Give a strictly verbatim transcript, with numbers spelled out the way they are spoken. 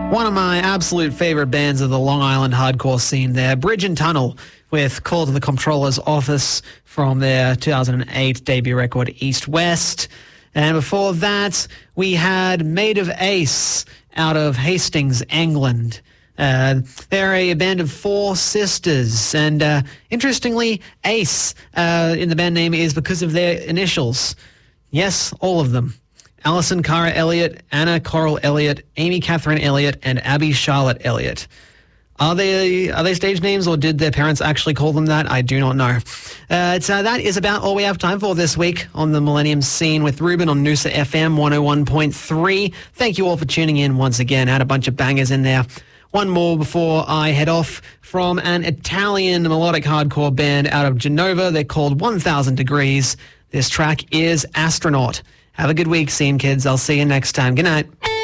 One of my absolute favourite bands of the Long Island hardcore scene there, Bridge and Tunnel, with Call to the Comptroller's Office from their two thousand eight debut record, East West. And before that, we had Made of Ace out of Hastings, England. Uh, they're a band of four sisters, and uh, interestingly, Ace uh, in the band name is because of their initials. Yes, all of them. Alison Cara Elliott, Anna Coral Elliott, Amy Catherine Elliott, and Abby Charlotte Elliott. Are they are they stage names, or did their parents actually call them that? I do not know. Uh, so that is about all we have time for this week on the Millennium Scene with Ruben on Noosa F M one oh one point three. Thank you all for tuning in once again. Had a bunch of bangers in there. One more before I head off from an Italian melodic hardcore band out of Genova. They're called one thousand Degrees. This track is Astronaut. Have a good week, Scene Kids. I'll see you next time. Good night.